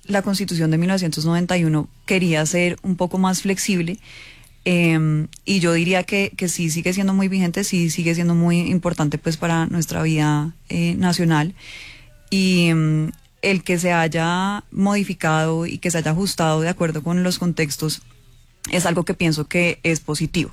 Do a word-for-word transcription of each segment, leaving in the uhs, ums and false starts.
la Constitución de mil novecientos noventa y uno quería ser un poco más flexible, eh, y yo diría que, que sí sigue siendo muy vigente, sí sigue siendo muy importante pues para nuestra vida eh, nacional, y um, el que se haya modificado y que se haya ajustado de acuerdo con los contextos es algo que pienso que es positivo.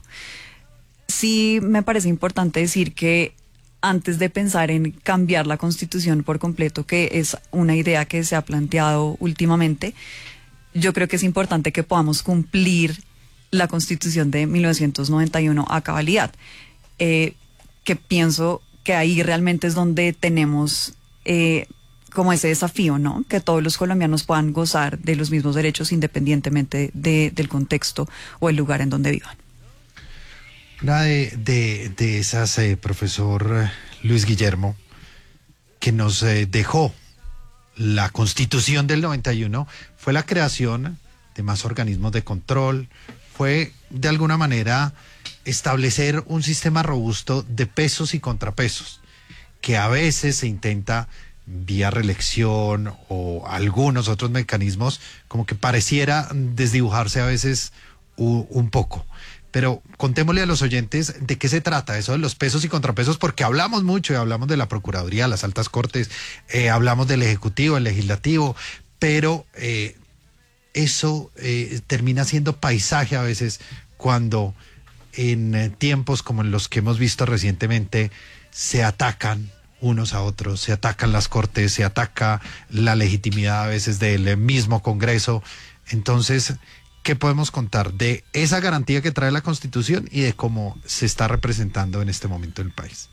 Sí me parece importante decir que antes de pensar en cambiar la Constitución por completo, que es una idea que se ha planteado últimamente, yo creo que es importante que podamos cumplir la Constitución de mil novecientos noventa y uno a cabalidad, eh, que pienso que ahí realmente es donde tenemos eh, como ese desafío, ¿no? Que todos los colombianos puedan gozar de los mismos derechos independientemente de, del contexto o el lugar en donde vivan. Una de, de, de esas, eh, profesor Luis Guillermo, que nos eh, dejó la Constitución del noventa y uno, fue la creación de más organismos de control, fue de alguna manera establecer un sistema robusto de pesos y contrapesos, que a veces se intenta vía reelección o algunos otros mecanismos, como que pareciera desdibujarse a veces u, un poco. Pero contémosle a los oyentes de qué se trata eso de los pesos y contrapesos, porque hablamos mucho y hablamos de la Procuraduría, las altas cortes, eh, hablamos del Ejecutivo, el Legislativo, pero eh, eso eh, termina siendo paisaje a veces cuando en eh, tiempos como en los que hemos visto recientemente se atacan unos a otros, se atacan las cortes, se ataca la legitimidad a veces del mismo Congreso. Entonces, ¿qué podemos contar de esa garantía que trae la Constitución y de cómo se está representando en este momento el país?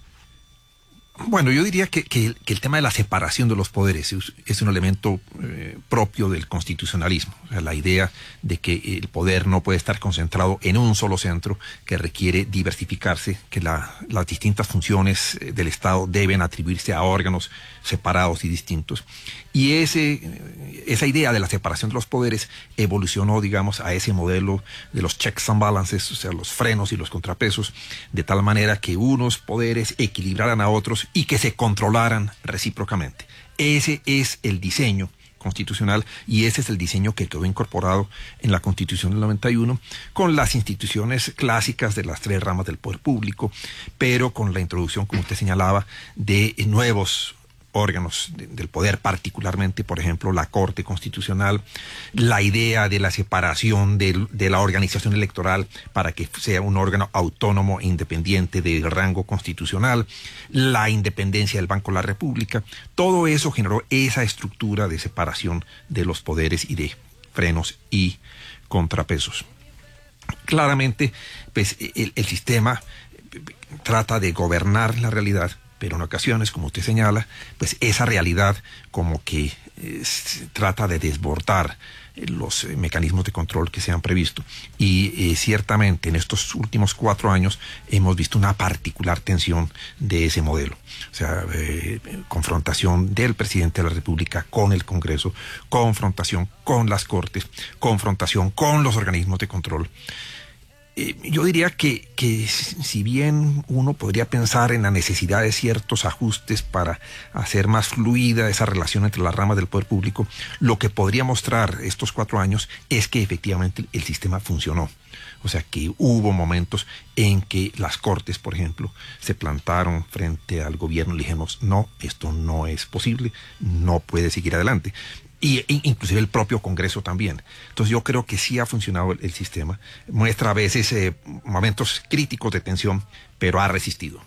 Bueno, yo diría que, que, el, que el tema de la separación de los poderes es, es un elemento eh, propio del constitucionalismo. O sea, la idea de que el poder no puede estar concentrado en un solo centro, que requiere diversificarse, que la, las distintas funciones del Estado deben atribuirse a órganos separados y distintos. Y ese, esa idea de la separación de los poderes evolucionó, digamos, a ese modelo de los checks and balances, o sea, los frenos y los contrapesos, de tal manera que unos poderes equilibraran a otros y que se controlaran recíprocamente. Ese es el diseño constitucional y ese es el diseño que quedó incorporado en la Constitución del noventa y uno, con las instituciones clásicas de las tres ramas del poder público, pero con la introducción, como usted señalaba, de nuevos órganos de, del poder, particularmente, por ejemplo, la Corte Constitucional, la idea de la separación de, de la organización electoral para que sea un órgano autónomo e independiente del rango constitucional, la independencia del Banco de la República. Todo eso generó esa estructura de separación de los poderes y de frenos y contrapesos. Claramente, pues, el, el sistema trata de gobernar la realidad, pero en ocasiones, como usted señala, pues esa realidad como que eh, trata de desbordar eh, los eh, mecanismos de control que se han previsto. Y eh, ciertamente en estos últimos cuatro años hemos visto una particular tensión de ese modelo. O sea, eh, confrontación del presidente de la República con el Congreso, confrontación con las Cortes, confrontación con los organismos de control. Yo diría que, que si bien uno podría pensar en la necesidad de ciertos ajustes para hacer más fluida esa relación entre las ramas del poder público, lo que podría mostrar estos cuatro años es que efectivamente el sistema funcionó. O sea, que hubo momentos en que las Cortes, por ejemplo, se plantaron frente al gobierno y dijimos, no, esto no es posible, no puede seguir adelante. Y inclusive el propio Congreso también. Entonces yo creo que sí ha funcionado el, el sistema. Muestra a veces eh, momentos críticos de tensión, pero ha resistido.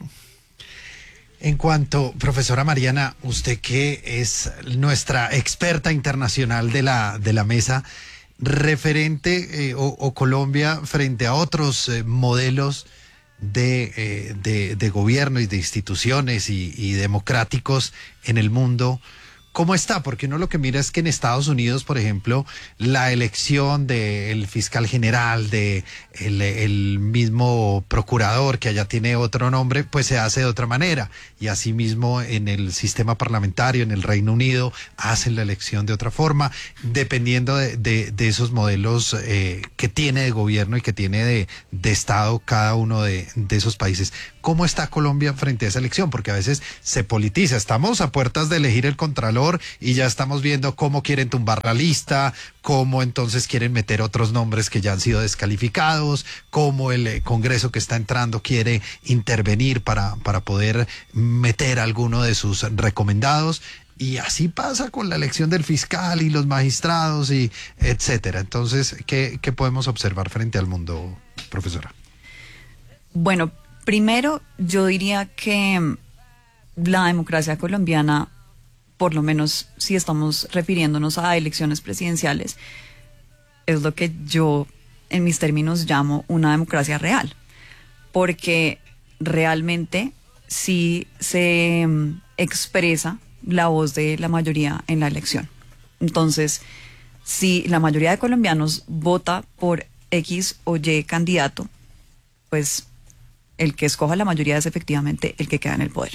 En cuanto, profesora Mariana, usted que es nuestra experta internacional de la, de la mesa, referente eh, o, o Colombia frente a otros eh, modelos de, eh, de, de gobierno y de instituciones y, y democráticos en el mundo, ¿cómo está? Porque uno lo que mira es que en Estados Unidos, por ejemplo, la elección del fiscal general, de el, el mismo procurador, que allá tiene otro nombre, pues se hace de otra manera. Y asimismo en el sistema parlamentario, en el Reino Unido, hacen la elección de otra forma, dependiendo de, de, de esos modelos eh, que tiene de gobierno y que tiene de, de Estado cada uno de, de esos países. ¿Cómo está Colombia frente a esa elección? Porque a veces se politiza. Estamos a puertas de elegir el Contralor, Contralor, y ya estamos viendo cómo quieren tumbar la lista, cómo entonces quieren meter otros nombres que ya han sido descalificados, cómo el eh, Congreso que está entrando quiere intervenir para, para poder meter alguno de sus recomendados. Y así pasa con la elección del fiscal y los magistrados y etcétera. Entonces, ¿qué, qué podemos observar frente al mundo, profesora? Bueno, primero yo diría que la democracia colombiana, por lo menos si estamos refiriéndonos a elecciones presidenciales, es lo que yo en mis términos llamo una democracia real, porque realmente sí se um, expresa la voz de la mayoría en la elección. Entonces, si la mayoría de colombianos vota por X o Y candidato, pues el que escoja la mayoría es efectivamente el que queda en el poder.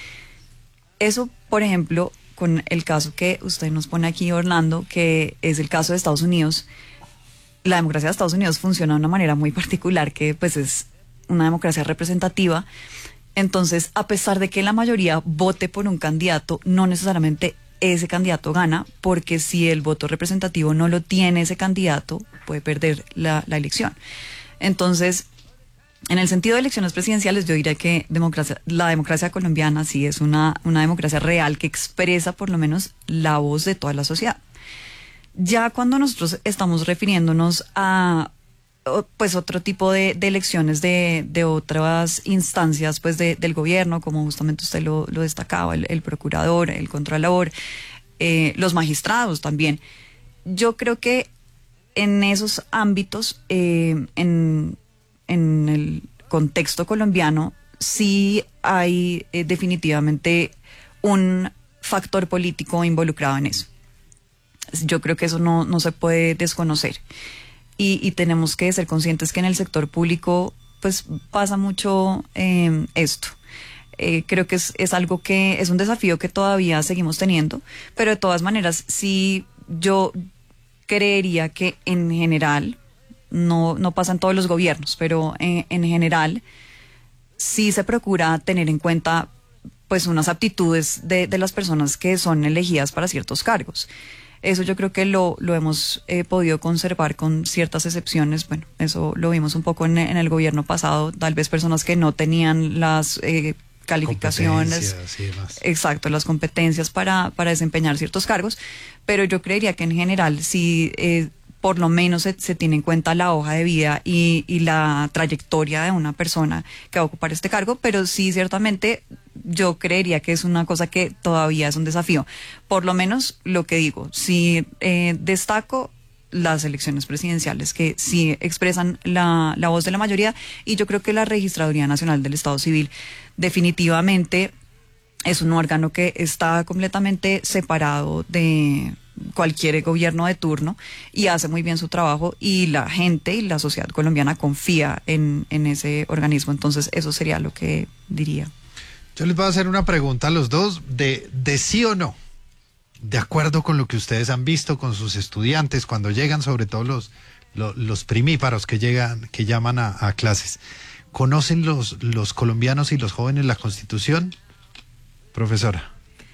Eso, por ejemplo, con el caso que usted nos pone aquí, Orlando, que es el caso de Estados Unidos. La democracia de Estados Unidos funciona de una manera muy particular, que pues es una democracia representativa. Entonces, a pesar de que la mayoría vote por un candidato, no necesariamente ese candidato gana, porque si el voto representativo no lo tiene ese candidato, puede perder la, la elección. Entonces, en el sentido de elecciones presidenciales, yo diría que democracia, la democracia colombiana sí es una, una democracia real que expresa por lo menos la voz de toda la sociedad. Ya cuando nosotros estamos refiriéndonos a pues otro tipo de, de elecciones de, de otras instancias pues de, del gobierno, como justamente usted lo, lo destacaba, el, el procurador, el contralor, eh, los magistrados también. Yo creo que en esos ámbitos, eh, en, en el contexto colombiano, sí hay eh, definitivamente un factor político involucrado en eso. Yo creo que eso no, no se puede desconocer. Y, y tenemos que ser conscientes que en el sector público pues pasa mucho eh, esto. Eh, creo que es, es algo que es un desafío que todavía seguimos teniendo, pero de todas maneras sí yo creería que en general, no, no pasa en todos los gobiernos, pero en, en general sí se procura tener en cuenta pues unas aptitudes de, de las personas que son elegidas para ciertos cargos. Eso yo creo que lo, lo hemos eh, podido conservar con ciertas excepciones. Bueno, eso lo vimos un poco en, en el gobierno pasado, tal vez personas que no tenían las eh, calificaciones, exacto, las competencias para, para desempeñar ciertos cargos, pero yo creería que en general sí, eh, por lo menos se, se tiene en cuenta la hoja de vida y, y la trayectoria de una persona que va a ocupar este cargo, pero sí ciertamente yo creería que es una cosa que todavía es un desafío. Por lo menos lo que digo, sí eh, destaco las elecciones presidenciales que sí expresan la, la voz de la mayoría, y yo creo que la Registraduría Nacional del Estado Civil definitivamente es un órgano que está completamente separado de cualquier gobierno de turno y hace muy bien su trabajo, y la gente y la sociedad colombiana confía en, en ese organismo. Entonces eso sería lo que diría. Yo les voy a hacer una pregunta a los dos de, de sí o no, de acuerdo con lo que ustedes han visto con sus estudiantes cuando llegan, sobre todo los, los, los primíparos que llegan, que llaman a, a clases. ¿Conocen los, los colombianos y los jóvenes la Constitución, profesora?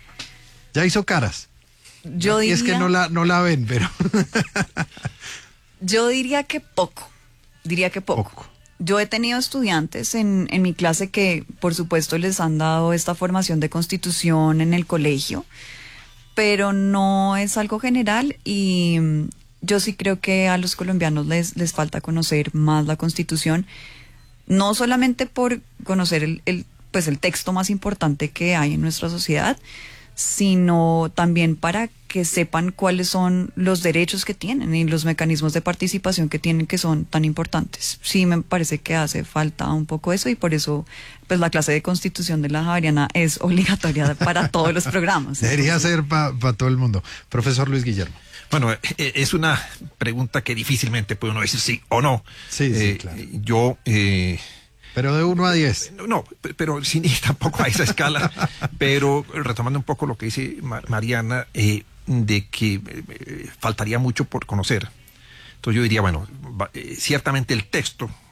Ya hizo caras. Yo diría, y es que no la, no la ven, pero... yo diría que poco, diría que poco. poco. Yo he tenido estudiantes en, en mi clase que, por supuesto, les han dado esta formación de Constitución en el colegio, pero no es algo general, y yo sí creo que a los colombianos les, les falta conocer más la Constitución, no solamente por conocer el, el, pues el texto más importante que hay en nuestra sociedad, sino también para que sepan cuáles son los derechos que tienen y los mecanismos de participación que tienen, que son tan importantes. Sí, me parece que hace falta un poco eso, y por eso pues la clase de Constitución de la Javeriana es obligatoria para todos los programas. Debería ser para pa todo el mundo. Profesor Luis Guillermo. Bueno, es una pregunta que difícilmente puede uno decir sí o no. Sí, sí, eh, claro. Yo... Eh, Pero de uno a diez. No, pero sin ir tampoco a esa escala. Pero retomando un poco lo que dice Mariana, eh, de que eh, faltaría mucho por conocer. Entonces yo diría, bueno, eh, ciertamente el texto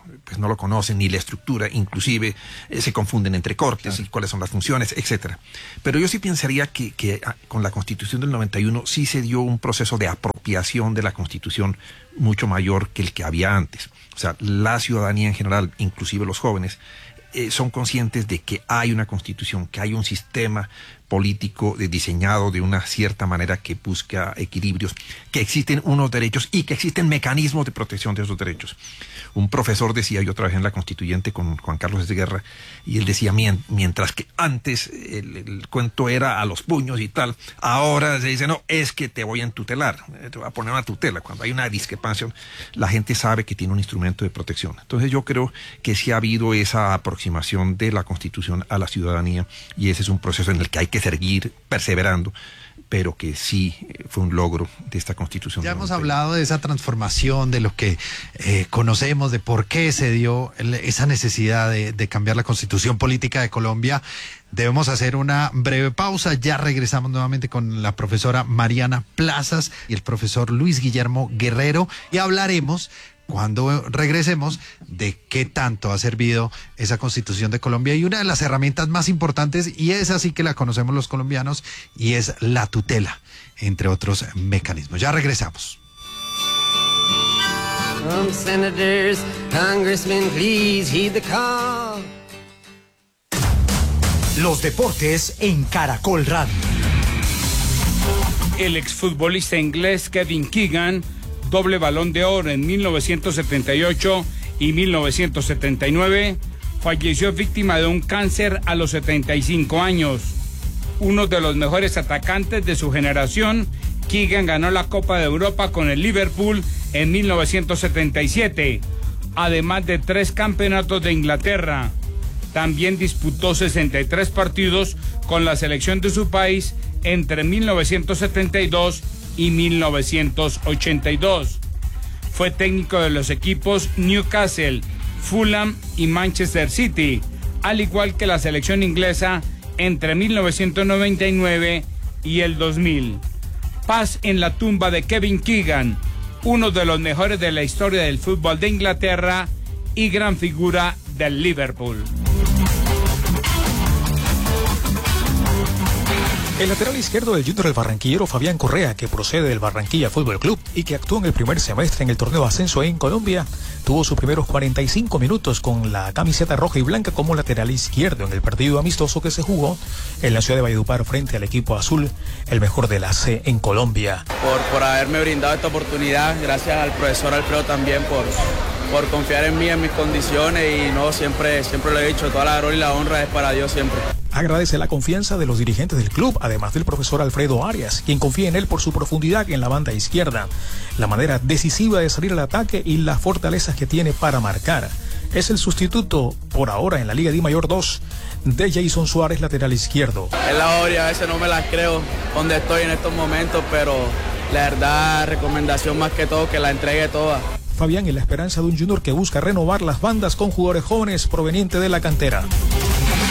pues no lo conocen ni la estructura, inclusive eh, se confunden entre cortes claro. y cuáles son las funciones, etcétera. Pero yo sí pensaría que, que con la Constitución del noventa y uno sí se dio un proceso de apropiación de la Constitución mucho mayor que el que había antes. O sea, la ciudadanía en general, inclusive los jóvenes, eh, son conscientes de que hay una Constitución, que hay un sistema político de, diseñado de una cierta manera que busca equilibrios, que existen unos derechos y que existen mecanismos de protección de esos derechos. Un profesor decía, yo trabajé en la Constituyente con Juan Carlos de Guerra, y él decía, mientras que antes el, el cuento era a los puños y tal, ahora se dice, no, es que te voy a entutelar, te voy a poner una tutela. Cuando hay una discrepancia, la gente sabe que tiene un instrumento de protección. Entonces yo creo que sí ha habido esa aproximación de la Constitución a la ciudadanía, y ese es un proceso en el que hay que seguir perseverando, pero que sí fue un logro de esta Constitución. Ya hemos hablado de esa transformación, de lo que eh, conocemos, de por qué se dio el, esa necesidad de, de cambiar la Constitución política de Colombia. Debemos hacer una breve pausa, ya regresamos nuevamente con la profesora Mariana Plazas y el profesor Luis Guillermo Guerrero, y hablaremos cuando regresemos de qué tanto ha servido esa Constitución de Colombia, y una de las herramientas más importantes, y esa sí que la conocemos los colombianos, y es la tutela, entre otros mecanismos. Ya regresamos. Some senators, congressmen, please heed the call. Los deportes en Caracol Radio. El exfutbolista inglés Kevin Keegan, doble Balón de Oro en mil novecientos setenta y ocho y mil novecientos setenta y nueve, falleció víctima de un cáncer a los setenta y cinco años. Uno de los mejores atacantes de su generación, Keegan ganó la Copa de Europa con el Liverpool en mil novecientos setenta y siete, además de tres campeonatos de Inglaterra. También disputó sesenta y tres partidos con la selección de su país entre mil novecientos setenta y dos y mil novecientos ochenta y dos. Fue técnico de los equipos Newcastle, Fulham y Manchester City, al igual que la selección inglesa entre mil novecientos noventa y nueve y el dos mil. Paz en la tumba de Kevin Keegan, uno de los mejores de la historia del fútbol de Inglaterra y gran figura del Liverpool. El lateral izquierdo del Junior del barranquillero Fabián Correa, que procede del Barranquilla Fútbol Club y que actuó en el primer semestre en el torneo Ascenso en Colombia, tuvo sus primeros cuarenta y cinco minutos con la camiseta roja y blanca como lateral izquierdo en el partido amistoso que se jugó en la ciudad de Valledupar frente al equipo azul, el mejor de la C en Colombia. Por, por haberme brindado esta oportunidad, gracias al profesor Alfredo también por, por confiar en mí, en mis condiciones, y no, siempre, siempre lo he dicho, toda la gloria y la honra es para Dios siempre. Agradece la confianza de los dirigentes del club, además del profesor Alfredo Arias, quien confía en él por su profundidad en la banda izquierda, la manera decisiva de salir al ataque y las fortalezas que tiene para marcar. Es el sustituto, por ahora en la Liga D Mayor dos, de Jason Suárez, lateral izquierdo. Es la hora, a veces no me las creo donde estoy en estos momentos, pero la verdad, recomendación más que todo que la entregue toda. Fabián es la esperanza de un Junior que busca renovar las bandas con jugadores jóvenes provenientes de la cantera.